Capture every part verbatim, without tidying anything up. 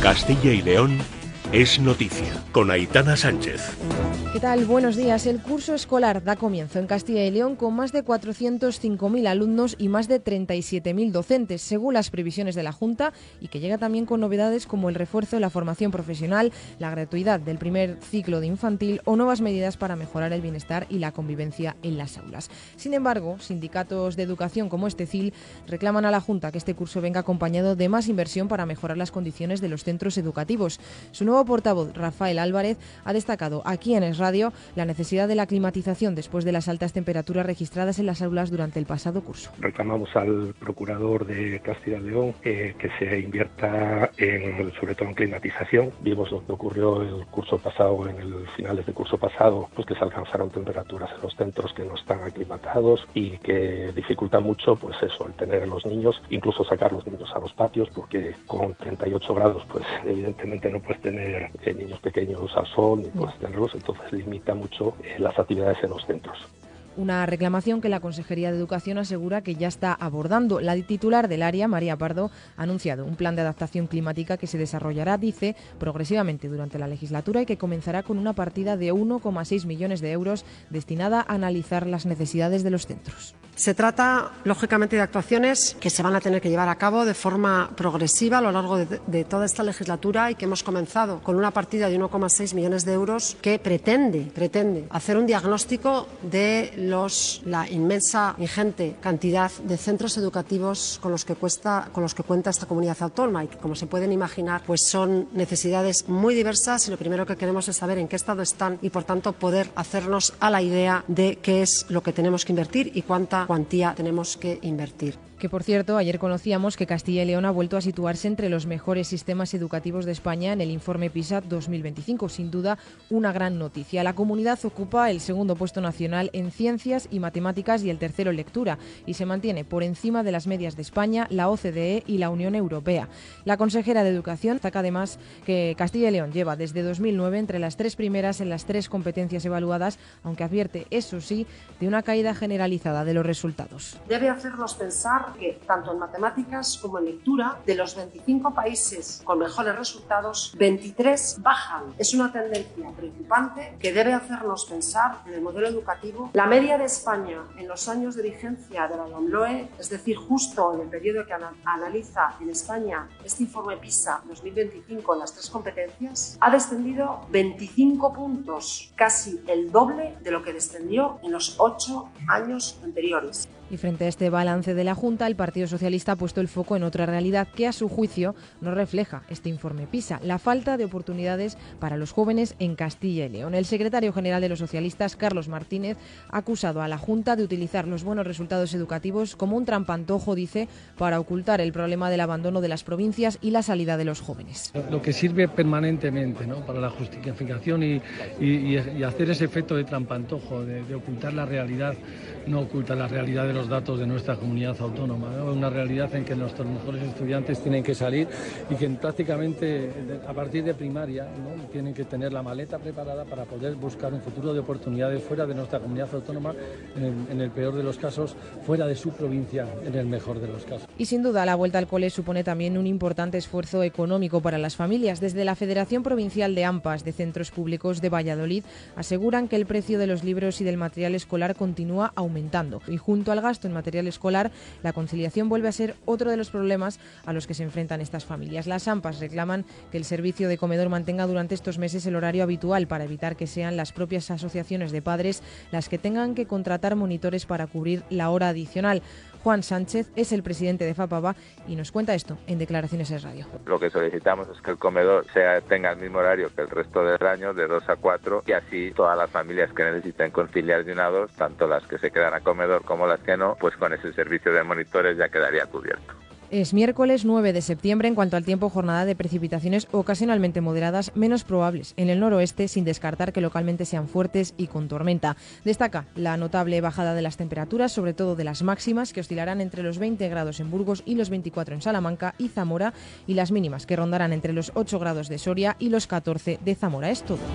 Castilla y León es noticia, con Aitana Sánchez. ¿Qué tal? Buenos días. El curso escolar da comienzo en Castilla y León con más de cuatrocientos cinco mil alumnos y más de treinta y siete mil docentes, según las previsiones de la Junta, y que llega también con novedades como el refuerzo de la formación profesional, la gratuidad del primer ciclo de infantil o nuevas medidas para mejorar el bienestar y la convivencia en las aulas. Sin embargo, sindicatos de educación como Estecil reclaman a la Junta que este curso venga acompañado de más inversión para mejorar las condiciones de los centros educativos. Su nuevo portavoz, Rafael Álvarez, ha destacado aquí en Es Radio la necesidad de la climatización después de las altas temperaturas registradas en las aulas durante el pasado curso. Reclamamos al procurador de Castilla y León eh, que se invierta en, sobre todo en climatización. Vimos lo que ocurrió el curso pasado, en el finales del curso pasado, pues que se alcanzaron temperaturas en los centros que no están aclimatados y que dificulta mucho, pues eso, el tener a los niños, incluso sacar los niños a los patios, porque con treinta y ocho grados, pues evidentemente no puedes tener eh, niños pequeños al sol, ni puedes tenerlos, entonces limita mucho eh, las actividades en los centros. Una reclamación que la Consejería de Educación asegura que ya está abordando. La titular del área, María Pardo, ha anunciado un plan de adaptación climática que se desarrollará, dice, progresivamente durante la legislatura y que comenzará con una partida de uno coma seis millones de euros destinada a analizar las necesidades de los centros. Se trata, lógicamente, de actuaciones que se van a tener que llevar a cabo de forma progresiva a lo largo de, de toda esta legislatura y que hemos comenzado con una partida de uno coma seis millones de euros que pretende, pretende hacer un diagnóstico de los, la inmensa, ingente cantidad de centros educativos con los que cuesta, con los que cuenta esta comunidad autónoma y que, como se pueden imaginar, pues son necesidades muy diversas y lo primero que queremos es saber en qué estado están y, por tanto, poder hacernos a la idea de qué es lo que tenemos que invertir y cuánta cuantía tenemos que invertir. Que, por cierto, ayer conocíamos que Castilla y León ha vuelto a situarse entre los mejores sistemas educativos de España en el informe PISA dos mil veinticinco. Sin duda, una gran noticia. La comunidad ocupa el segundo puesto nacional en ciencias y matemáticas y el tercero en lectura, y se mantiene por encima de las medias de España, la O C D E y la Unión Europea. La consejera de Educación destaca además que Castilla y León lleva desde dos mil nueve entre las tres primeras en las tres competencias evaluadas, aunque advierte, eso sí, de una caída generalizada de los resultados. Debe hacernos pensar que tanto en matemáticas como en lectura, de los veinticinco países con mejores resultados, veintitrés bajan. Es una tendencia preocupante que debe hacernos pensar en el modelo educativo. La media de España en los años de vigencia de la LOMLOE, es decir, justo en el periodo que analiza en España este informe PISA dos mil veinticinco en las tres competencias, ha descendido veinticinco puntos, casi el doble de lo que descendió en los ocho años anteriores. Y frente a este balance de la Junta, el Partido Socialista ha puesto el foco en otra realidad que, a su juicio, no refleja este informe PISA: la falta de oportunidades para los jóvenes en Castilla y León. El secretario general de los socialistas, Carlos Martínez, ha acusado a la Junta de utilizar los buenos resultados educativos como un trampantojo, dice, para ocultar el problema del abandono de las provincias y la salida de los jóvenes. Lo que sirve permanentemente, ¿no?, para la justificación y, y, y hacer ese efecto de trampantojo, de, de ocultar la realidad, no oculta la realidad de los datos de nuestra comunidad autónoma, ¿no? Una realidad en que nuestros mejores estudiantes tienen que salir y que prácticamente a partir de primaria, ¿no?, tienen que tener la maleta preparada para poder buscar un futuro de oportunidades fuera de nuestra comunidad autónoma, en el, en el peor de los casos, fuera de su provincia, en el mejor de los casos. Y sin duda la vuelta al cole supone también un importante esfuerzo económico para las familias. Desde la Federación Provincial de AMPAs de Centros Públicos de Valladolid aseguran que el precio de los libros y del material escolar continúa aumentando, y junto al gasto en material escolar, la conciliación vuelve a ser otro de los problemas a los que se enfrentan estas familias. Las AMPAs reclaman que el servicio de comedor mantenga durante estos meses el horario habitual para evitar que sean las propias asociaciones de padres las que tengan que contratar monitores para cubrir la hora adicional. Juan Sánchez es el presidente de FAPAVA y nos cuenta esto en Declaraciones Es Radio. Lo que solicitamos es que el comedor sea, tenga el mismo horario que el resto del año, de dos a cuatro, y así todas las familias que necesiten conciliar de una a dos, tanto las que se quedan a comedor como las que no, pues con ese servicio de monitores ya quedaría cubierto. Es miércoles nueve de septiembre. En cuanto al tiempo, jornada de precipitaciones ocasionalmente moderadas, menos probables en el noroeste, sin descartar que localmente sean fuertes y con tormenta. Destaca la notable bajada de las temperaturas, sobre todo de las máximas, que oscilarán entre los veinte grados en Burgos y los veinticuatro en Salamanca y Zamora, y las mínimas, que rondarán entre los ocho grados de Soria y los catorce de Zamora. Es todo.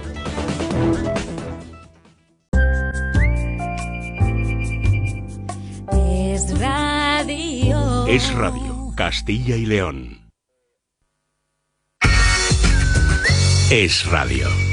Es radio. Es Radio, Castilla y León. Es Radio.